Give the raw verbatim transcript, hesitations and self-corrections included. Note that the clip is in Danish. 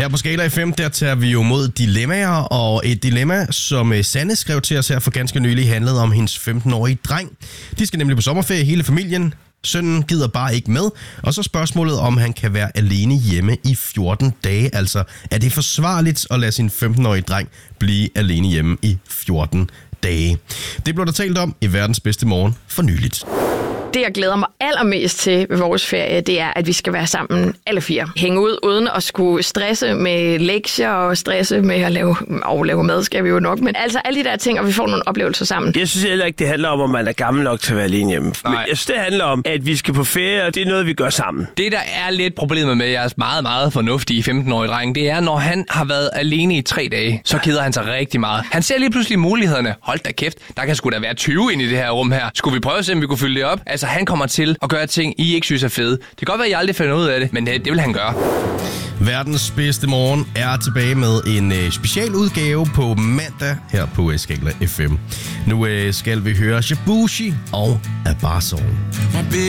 Her på Skala F M, der tager vi jo mod dilemmaer, og et dilemma, som Sanne skrev til os her for ganske nylig, handlede om hendes femten-årige dreng. De skal nemlig på sommerferie, hele familien. Sønnen gider bare ikke med. Og så spørgsmålet, om han kan være alene hjemme i fjorten dage. Altså, er det forsvarligt at lade sin femten-årige dreng blive alene hjemme i fjorten dage? Det blev der talt om i Verdens Bedste Morgen for nyligt. Det, jeg glæder mig allermest til ved vores ferie, det er, at vi skal være sammen alle fire. Hænge ud uden at skulle stresse med lektier og stresse med at lave, og lave mad, skal vi jo nok. Men altså alle de der ting, og vi får nogle oplevelser sammen. Jeg synes heller ikke, det handler om, at man er gammel nok til at være alene hjemme. Men jeg synes, det handler om, at vi skal på ferie, og det er noget, vi gør sammen. Det, der er lidt problemet med jeres meget, meget fornuftige femten-årige dreng, det er, når han har været alene i tre dage, så keder han sig rigtig meget. Han ser lige pludselig mulighederne. Hold da kæft, der kan sgu da være tyve ind i det her rum her. Skulle vi prøve at se, om vi kunne fylde det op? Altså, han kommer til at gøre ting, I ikke synes er fede. Det kan godt være, at I aldrig finder ud af det, men det, det vil han gøre. Verdens Bedste Morgen er tilbage med en øh, specialudgave på mandag her på Skala F M. Nu øh, skal vi høre Shabushi og Abarzone.